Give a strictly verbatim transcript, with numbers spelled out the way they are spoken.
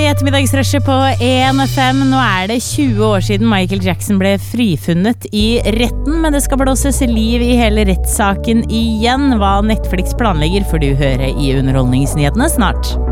ettermiddagsrushet på en F M. Nå er det tjue år siden Michael Jackson ble frifunnet i retten, men det skal blåses liv i hele rettssaken igjen. Hva Netflix planlegger får du høre i underholdningsnyhetene snart.